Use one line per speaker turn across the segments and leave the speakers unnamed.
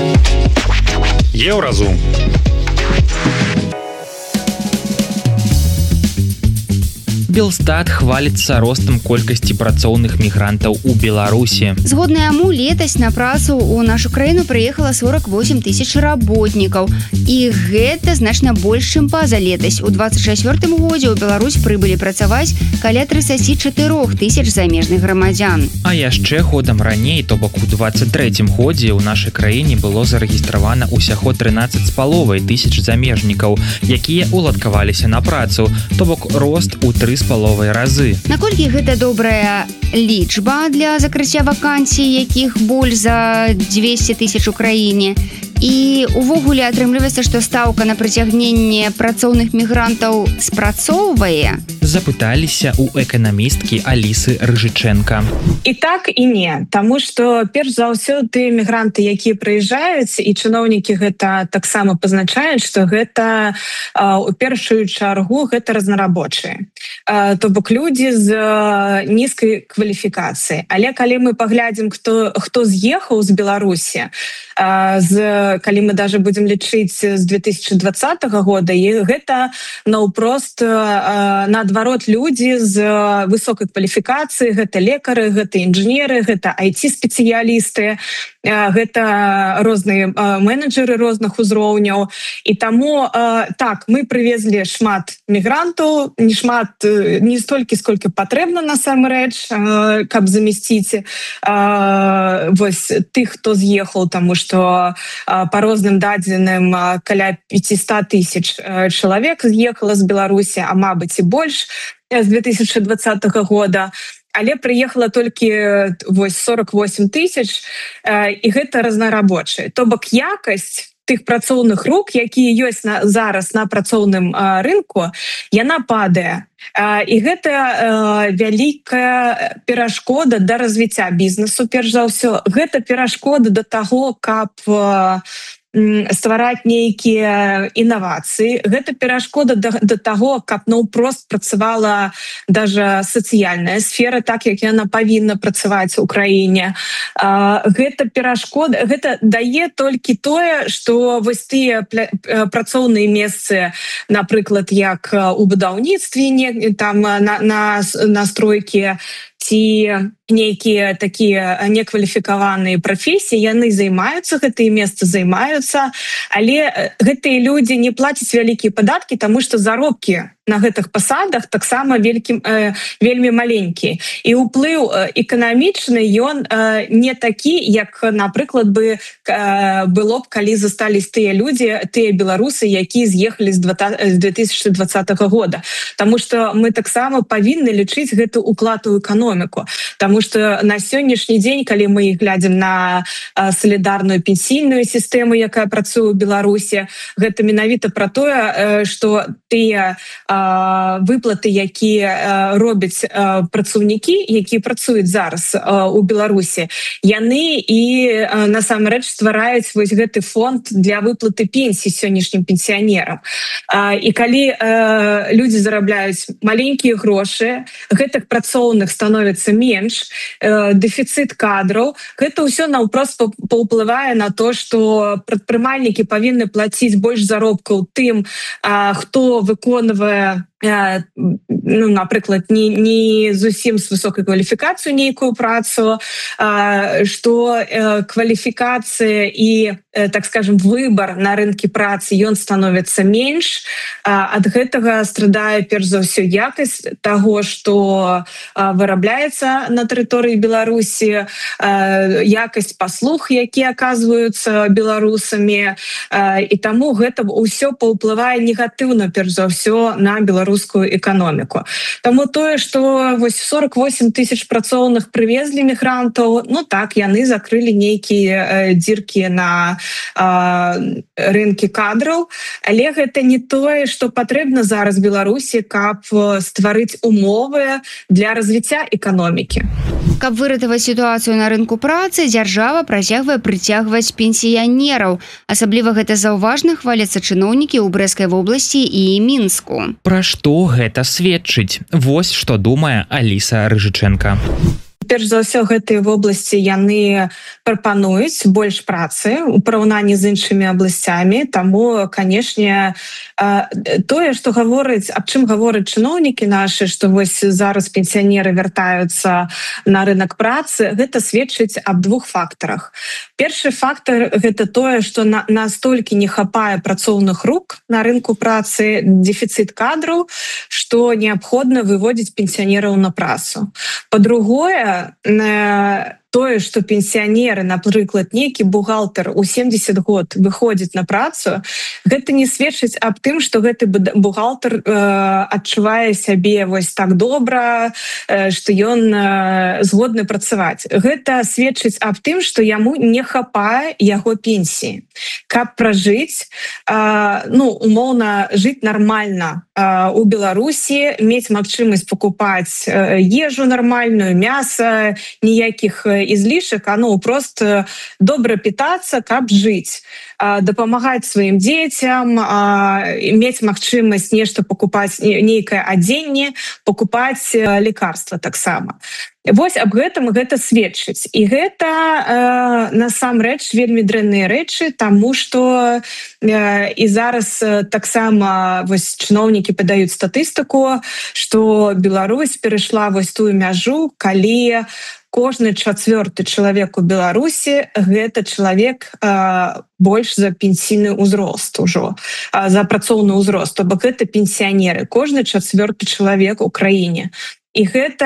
Еўразум. Белстат хваліцца ростам колькасці працоўных мігрантаў у Беларусі.
Згодна яму, летась на працу ў нашу краіну прыехала 48 тысяч работнікаў. І гэта значна больш, чым пазалетась. У 24 годзе ў Беларусь прыбылі працаваць каля 34 тысяч замежных грамадзян.
А яшчэ годам раней, то бок у 23 годзе ў нашай краіне было зарэгістравана ўсяго 13,5 тысяч замежнікаў, якія уладкаваліся на працу, то бок рост у 3,5 разы.
Наколькі гэта добрая лічба для закрыцця вакансій, якіх больш за 200 тысяч у краіне? І увогуле атрымліваецца, што стаўка на прыцягненне працоўных мігрантаў спрацоўвае?
Запыталіся у эканамісткі Алісы Рыжыченка.
І так, і не. Таму што, перш за ўсё, тыя мігранты, якія прыязджаюць, і чыноўнікі гэта таксама пазначаюць, што гэта, у першую чаргу, гэта разнарабочыя. То бок людзі з нізкай кваліфікацыяй. Але калі мы паглядзім, хто з'ехаў з Беларусі, калі мы даже будем лічыць з 2020 года, і гэта наўпрост наадварот людзі з высокай кваліфікацыі, гэта лекары, гэта інжынеры, гэта IT-спецыялісты, гэта розныя менеджеры розных узроўняў. І таму, так, мы прывезлі шмат мігрантаў, не столькі, сколькі патрэбна насамрэч, каб замесціць вось тых, хто з'ехаў, таму што по розным дадзеным каля 500 тысяч чалавек з'ехала з Беларусі, а мабыць і больш з 2020 года. Але прыехала толькі 48 тысяч, і гэта разнарабочыя. То бок якасць тых працоўных рук, якія ёсць зараз на працоўным рынку, яна падае. І гэта вялікая перашкода да развіцця бізнесу, перш за ўсё. Гэта перашкода да таго, каб ствараць нейкія інавацыі. Гэта перашкода да таго, каб наўпрост працавала даже сацыяльная сфера, так як яна павінна працаваць у краіне. Гэта перашкода, гэта дае толькі тое, што вось тыя працоўныя месцы, напрыклад, як у будаўніцтве, там на стройкі, ці нейкія такія некваліфікаваныя прафесіі, яны займаюцца, гэтыя месцы займаюцца, але гэтыя людзі не плацяць вялікія падаткі, таму што заробкі на гэтых пасадах таксама вельмі маленькія. І ўплыў эканамічны, ён не такі, як, напрыклад, было б, калі застались тыя людзі, тыя беларусы, якія з'ехалі з 2020 года. Таму што мы таксама павінны лічыць гэты ўклад у эканоміку. Таму што на сённяшні дзень, калі мы глядзім на салідарную пенсійную сістэму, якая працуе ў Беларусі, гэта менавіта пра тое, што тыя выплаты, якія робяць працаўнікі, якія працуюць зараз у Беларусі, яны і насамрэч ствараюць вось гэты фонд для выплаты пенсій сённяшнім пенсіянерам. І калі людзі зарабляюць маленькія грошы, гэтых працоўных становіцца менш, дэфіцыт кадраў, гэта ўсё наўпрост паўплывае на то, што прадпрымальнікі павінны плаціць больш заробкаў тым, хто выконвае, напрыклад, не зусім з высокай кваліфікацыяй нейкую працу, што кваліфікацыя і, так скажем, выбар на рынке працы, ён становіцца менш. Ад гэтага страдае, перш за ўсё, якасць таго, што вырабляецца на тэрыторыі Беларусі, якасць паслуг, якія аказваюцца беларусамі, і таму гэта ўсё паўплывае негатыўна, перш за ўсё, на беларускую эканоміку. Таму тое, што вось 48 тысяч працоўных прывезлі мігрантаў, так, яны закрылі нейкія дзіркі на рынкі кадраў, але гэта не тое, што патрэбна зараз Беларусі, каб стварыць умовы для развіцця эканомікі.
Каб выратаваць сітуацыю на рынку працы, дзяржава працягвае прыцягваць пенсіянераў. Асабліва гэта заўважна хваляцца чыноўнікі ў Брэскай вобласці і Мінску.
Пра што гэта сведчыць? Вось што думае Аліса Рыжыченка.
перш за ўсё гэтыя вобласці яны прапануюць больш працы у параўнанні з іншымі абласцямі, таму канешне тое, што гаворыць, аб чым гавораць чыноўнікі нашы, што вось зараз пенсіянеры вяртаюцца на рынок працы, гэта сведчыць аб двух фактарах. Першы фактар гэта тое, што настолькі не хапае працоўных рук на рынку працы, дэфіцыт кадраў, што неабходна выводзіць пенсіянераў на працу. Па-другое, тое, што пенсіянеры, напрыклад, нейкі бухгалтар у 70 год выходзіць на працу, гэта не сведчыць аб тым, што гэты бухгалтар адчувае сябе вось так добра, што ён згодны працаваць. Гэта сведчыць аб тым, што яму не хапае яго пенсіі. Каб пражыць, умоўна, жыць нармальна у Беларусі, мець магчымасць пакупаць ежу нармальную, мяса, ніякіх излишек, просто добра питаться, каб жить, дапамагаць сваім дзецям, мець магчымасць нешта пакупаць, нейкае адзенне, пакупаць лекарства таксама. Вось аб гэтым гэта сведчыць. І гэта насамрэч вельмі дрэнныя рэчы, таму што і зараз таксама вось чыноўнікі падаюць статыстыку, што Беларусь перайшла вось тую мяжу, калі кожны чацвёрты чалавек у Беларусі гэта чалавек больш за пенсійны ўзрост ужо, за працоўны ўзрост, то бок гэта пенсіянеры, кожны чацвёрты чалавек у краіне. І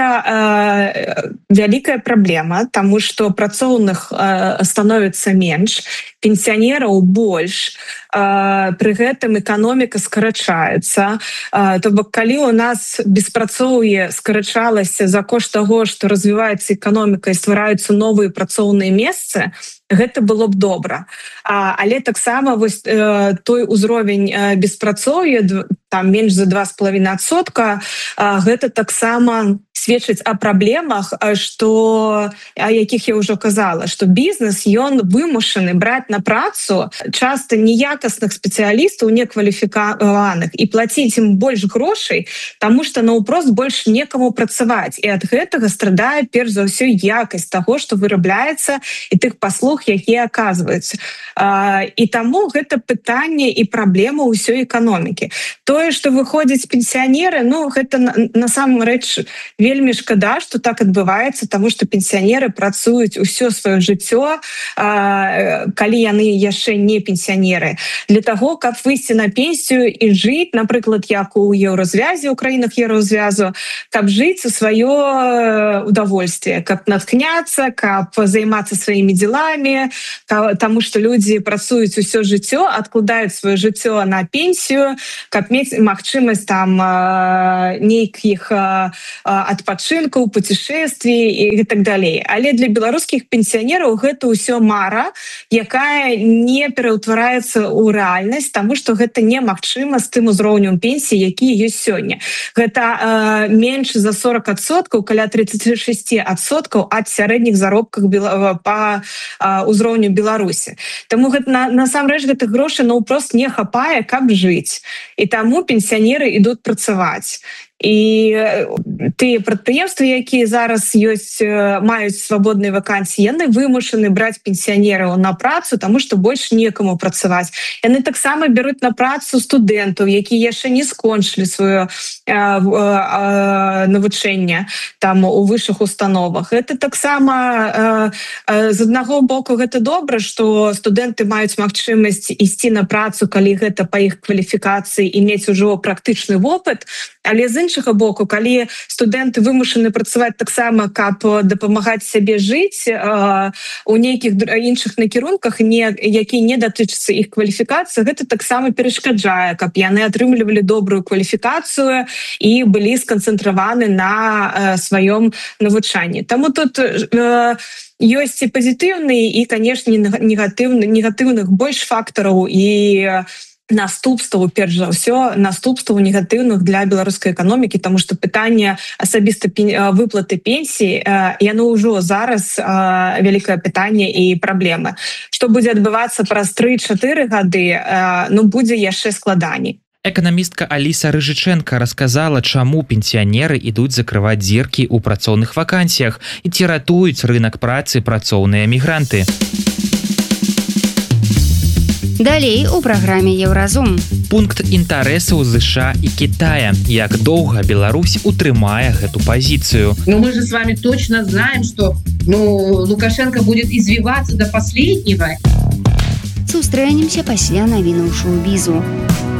гэта вялікая праблема, таму што працоўных становіцца менш, пенсіянераў больш, пры гэтым эканоміка скарачаецца. То бок калі у нас беспрацоўе скарачалася за кошт таго, што развіваецца эканоміка і ствараюцца новыя працоўныя месцы, гэта было б добра. Але таксама вось той узровень беспрацоўя, там менш за 2,5%, гэта таксама сведчыць о праблемах, о якіх я ўжо казала, што бізнес, ён вымушаны браць на працу часта неякасных спецыялістаў, некваліфікаваных, і плаціць ім больш грошай, таму што наўпрост больш некаму працаваць. І ад гэтага страдае перш за ўсё якасць таго, што вырабляецца, і тых паслуг, якія аказваюць. І таму гэта пытанне і праблема ўсёй эканомікі. Тое, што выходзяць пенсіянеры, гэта насамрэч вельмі шкада, што так адбываецца, таму што пенсіянеры працуюць усё сваё жыццё, калі яны яшчэ не пенсіянеры, для таго, каб выйсці на пенсію і жыць, напрыклад, як у еўразвязе, у краінах еўразвязу, каб жыць у сваё удовольствие, каб натхняцца, каб займацца сваімі дзеламі, таму што людзі працуюць усё жыццё, адкладаюць сваё жыццё на пенсію, каб мець магчымасць там нейкіх адпачынкаў, путешествий і так далей. Але для беларускіх пенсіянераў гэта ўсё мара, якая не пераўтвараецца ў рэальнасць, таму што гэта немагчыма з тым узроўнем пенсіі, які ёсць сёння. Гэта менш за 40%, каля 36% ад сярэдніх заробках па ўзроўню Беларусі. Таму насамрэч гэтых грошай наўпрост не хапае, каб жыць. І таму пенсіянеры ідуць працаваць. І тыя прадпрыемствы, якія зараз маюць свабодныя вакансіі, яны вымушаны браць пенсіянераў на працу, таму што больш некаму працаваць. Яны таксама бяруць на працу студэнтаў, якія яшчэ не скончылі сваё навучанне там у вышшых установах. Гэта таксама з аднаго боку гэта добра, што студэнты маюць магчымасць ісці на працу, калі гэта па іх кваліфікацыі і мець ужо практычны вопыт. Але з іншага боку, калі студэнты вымушаны працаваць таксама, каб дапамагаць сябе жыць у нейкіх іншых накірунках, які не датычацца іх кваліфікацыі, гэта таксама перашкаджае, каб яны атрымлівалі добрую кваліфікацыю і былі сканцэнтраваны на сваём навучанні. Таму тут ёсць і пазітыўныя, і, канешне, негатыўных больш фактараў і наступстваў, перш за ўсё, наступстваў негатыўных для беларускай эканомікі, таму што пытанне асабіста выплаты пенсіі, яно ўжо зараз вялікае пытанне і праблема. Што будзе адбывацца праз 3-4 гады, будзе яшчэ складаней.
Эканамістка Аліса Рыжыченко расказала, чаму пенсіянеры ідуць закрываць дзіркі ў працоўных вакансіях і ці ратуюць рынак працы працоўныя мігранты.
Далей у праграме Еўразум.
Пункт інтарэсаў ЗША і Китая. Як доўга Беларусь утрымае гэту пазіцыю.
Но мы же с вами точно знаем, что Лукашенко будет извиваться до последнего.
Сустрэнемся пасля навінаў шоу-бізу.